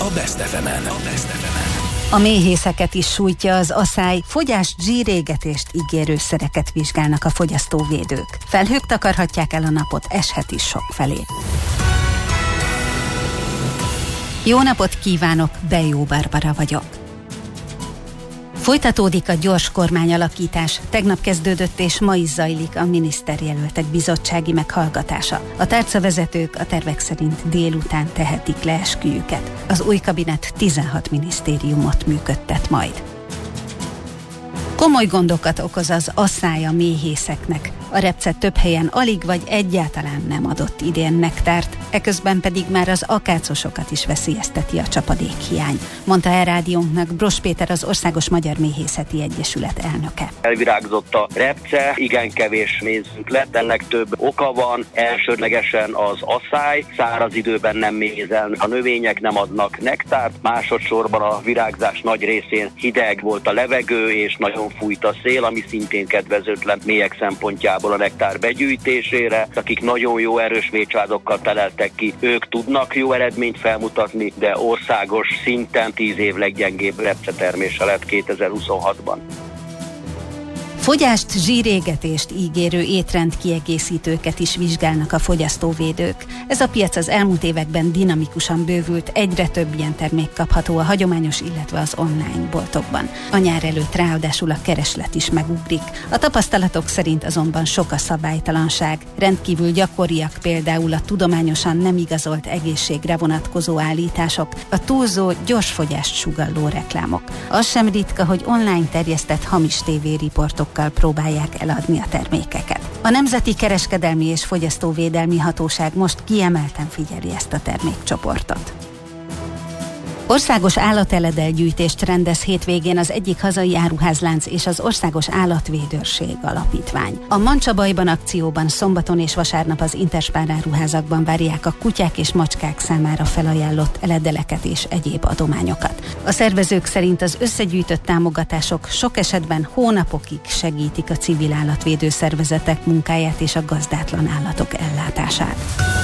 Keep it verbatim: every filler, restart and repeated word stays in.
a Best ef emen. A Best ef emen. A méhészeket is sújtja az aszály, fogyást, zsírégetést ígérő szereket vizsgálnak a fogyasztóvédők. Felhők takarhatják el a napot, eshet is sokfelé. Jó napot kívánok, Bejó Barbara vagyok. Folytatódik a gyors kormányalakítás, tegnap kezdődött és ma is zajlik a miniszterjelöltek bizottsági meghallgatása. A tárcavezetők a tervek szerint délután tehetik le esküjüket. Az új kabinet tizenhat minisztériumot működtet majd. Komoly gondokat okoz az aszály a méhészeknek. A repce több helyen alig vagy egyáltalán nem adott idén nektárt, eközben pedig már az akácosokat is veszélyezteti a csapadékhiány, mondta el rádiónknak Bross Péter, az Országos Magyar Méhészeti Egyesület elnöke. Elvirágzott a repce, igen kevés mézünk lett, ennek több oka van, elsődlegesen az aszály, száraz időben nem mézel, a növények nem adnak nektárt, másodszorban a virágzás nagy részén hideg volt a levegő és nagyon fújt a szél, ami szintén kedvezőtlen méhek szempontjából a nektár begyűjtésére. Akik nagyon jó erős méhcsaládokkal teleltek ki, ők tudnak jó eredményt felmutatni, de országos szinten tíz év leggyengébb repcetermése lett kétezer-huszonhatban. Fogyást, zsírégetést ígérő étrendkiegészítőket is vizsgálnak a fogyasztóvédők. Ez a piac az elmúlt években dinamikusan bővült, egyre több ilyen termék kapható a hagyományos, illetve az online boltokban. A nyár előtt ráadásul a kereslet is megugrik. A tapasztalatok szerint azonban sok a szabálytalanság. Rendkívül gyakoriak például a tudományosan nem igazolt egészségre vonatkozó állítások, a túlzó, gyorsfogyást sugalló reklámok. Az sem ritka, hogy online terjesztett hamis tévériportok próbálják eladni a termékeket. A Nemzeti Kereskedelmi és Fogyasztóvédelmi Hatóság most kiemelten figyeli ezt a termékcsoportot. Országos állateledel-gyűjtést rendez hétvégén az egyik hazai áruházlánc és az Országos Állatvédőrség Alapítvány. A Mancsabajban akcióban szombaton és vasárnap az Interspár áruházakban várják a kutyák és macskák számára felajánlott eledeleket és egyéb adományokat. A szervezők szerint az összegyűjtött támogatások sok esetben hónapokig segítik a civil állatvédő szervezetek munkáját és a gazdátlan állatok ellátását.